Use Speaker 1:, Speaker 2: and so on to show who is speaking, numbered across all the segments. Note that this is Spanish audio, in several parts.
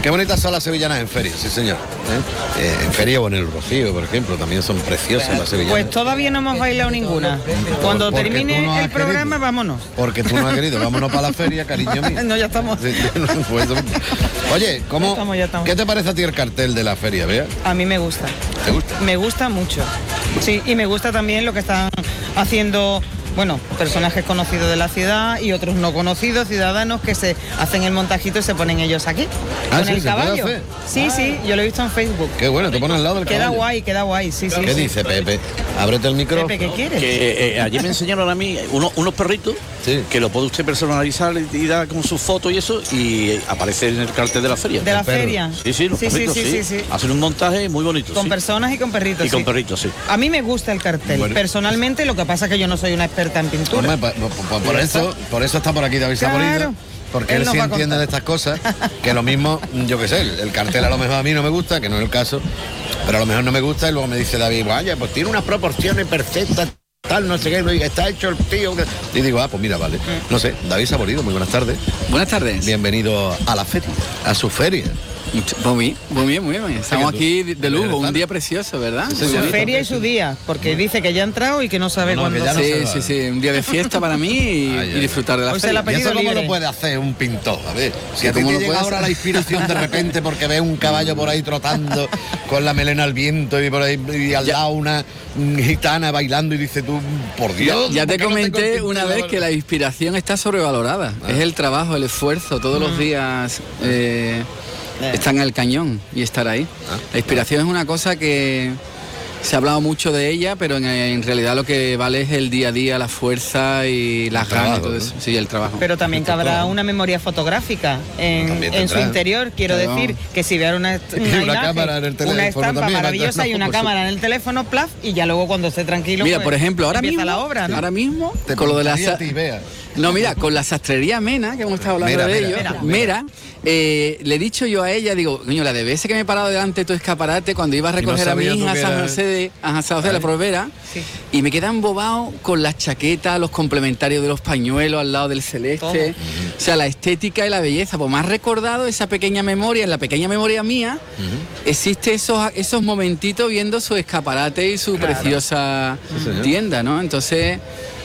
Speaker 1: Qué bonitas son las sevillanas en feria, sí señor. En feria o en el Rocío, por ejemplo, también son preciosas las sevillanas.
Speaker 2: Pues todavía no hemos bailado ninguna. Cuando termine el programa, vámonos.
Speaker 1: Porque tú no has querido, vámonos para la feria, cariño mío.
Speaker 2: No, ya estamos.
Speaker 1: Sí, pues, oye,
Speaker 2: Ya estamos.
Speaker 1: ¿qué te parece a ti el cartel de la feria, Bea?
Speaker 2: A mí me gusta.
Speaker 1: ¿Te gusta?
Speaker 2: Me gusta mucho. Sí, y me gusta también lo que están haciendo, bueno, personajes conocidos de la ciudad y otros no conocidos, ciudadanos que se hacen el montajito y se ponen ellos aquí. Con
Speaker 1: sí,
Speaker 2: el
Speaker 1: ¿se puede
Speaker 2: caballo.
Speaker 1: hacer?
Speaker 2: Sí, yo lo he visto en Facebook.
Speaker 1: Qué bueno, te pones al lado del caballo.
Speaker 2: Queda guay, sí.
Speaker 1: ¿Qué dice Pepe? Ábrete el micrófono.
Speaker 2: Pepe, ¿qué quieres?
Speaker 3: Que allí me enseñaron a mí unos perritos,
Speaker 1: sí,
Speaker 3: que lo puede usted personalizar y dar con su foto y eso, y aparece en el cartel de la feria.
Speaker 2: ¿De la feria?
Speaker 3: Sí, los perritos, sí. Hacen un montaje muy bonito.
Speaker 2: Con personas y con perritos.
Speaker 3: Y con perritos, sí.
Speaker 2: A mí me gusta el cartel.
Speaker 1: Bueno.
Speaker 2: Personalmente, lo que pasa es que yo no soy una experta en pintura.
Speaker 1: Hombre, por eso está por aquí David Saborido, porque él sí entiende de estas cosas, que lo mismo, yo qué sé, el cartel a lo mejor a mí no me gusta, que no es el caso, pero a lo mejor no me gusta y luego me dice David, vaya, pues tiene unas proporciones perfectas, tal, no sé qué, está hecho el tío. Y digo, pues mira, vale. No sé, David Saborido, muy buenas tardes.
Speaker 4: Buenas tardes.
Speaker 1: Bienvenido a la feria, a su feria.
Speaker 4: Muy bien. Estamos aquí de lujo, un día precioso, ¿verdad?
Speaker 1: Sí,
Speaker 2: Su feria y su día, porque dice que ya ha entrado y que no sabe cuándo.
Speaker 4: Sí, un día de fiesta para mí y disfrutar de la feria.
Speaker 1: ¿Y eso cómo lo puede hacer un pintor? A ver, si a ti te llega ahora la inspiración de repente porque ves un caballo por ahí trotando con la melena al viento y por ahí y al lado una gitana bailando y dice tú, por Dios.
Speaker 4: Ya te comenté una vez que la inspiración está sobrevalorada. Es el trabajo, el esfuerzo, todos los días están en el cañón y estar ahí. La inspiración es una cosa que se ha hablado mucho de ella, pero en realidad lo que vale es el día a día, la fuerza y las ganas, todo eso. Sí, el trabajo.
Speaker 2: Pero también cabrá una memoria fotográfica en su interior. Quiero decir que si vean una
Speaker 1: cámara en el teléfono,
Speaker 2: una estampa maravillosa y una cámara en el teléfono, plaf, y ya luego cuando esté tranquilo.
Speaker 4: Mira,
Speaker 2: pues,
Speaker 4: por ejemplo, ahora
Speaker 2: empieza
Speaker 4: mismo,
Speaker 2: la obra, ¿no?
Speaker 4: ahora mismo,
Speaker 1: Te
Speaker 4: con lo de la
Speaker 1: No,
Speaker 4: mira, con la sastrería Mena, que hemos estado hablando de ello, Mera, le he dicho yo a ella, digo, coño, la de veces que me he parado delante de tu escaparate cuando iba a recoger a mi hija a San José de la Provera, y me quedé embobado con las chaquetas, los complementarios de los pañuelos al lado del celeste, o sea, la estética y la belleza. Pues me ha recordado esa pequeña memoria, en la pequeña memoria mía, existe esos momentitos viendo su escaparate y su preciosa tienda, ¿no? Entonces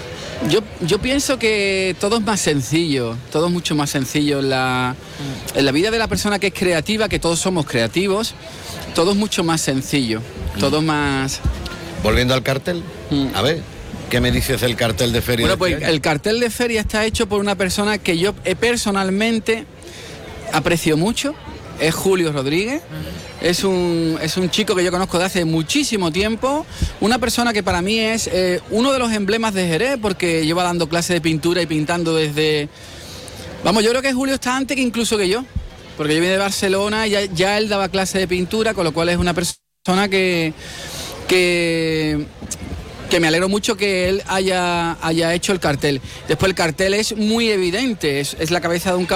Speaker 4: yo pienso que todo es más sencillo, todo es mucho más sencillo en la vida de la persona que es creativa, que todos somos creativos, todo es mucho más sencillo, todo más...
Speaker 1: Volviendo al cartel, a ver, ¿qué me dices del cartel de feria?
Speaker 4: Bueno, pues el cartel de feria está hecho por una persona que yo personalmente aprecio mucho, es Julio Rodríguez. Es un chico que yo conozco de hace muchísimo tiempo, una persona que para mí es uno de los emblemas de Jerez, porque lleva dando clases de pintura y pintando desde... Vamos, yo creo que Julio está antes que incluso que yo, porque yo vine de Barcelona y ya él daba clases de pintura, con lo cual es una persona que me alegro mucho que él haya hecho el cartel. Después el cartel es muy evidente, es la cabeza de un caballo.